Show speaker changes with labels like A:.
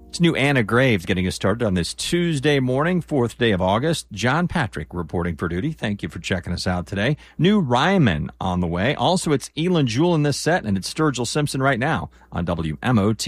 A: It's new Anna Graves getting us started on this Tuesday morning, 4th day of August. John Patrick reporting for duty. Thank you for checking us out today. New Ryman on the way. Also, it's Elin Jewell in this set, and it's Sturgill Simpson right now on WMOT.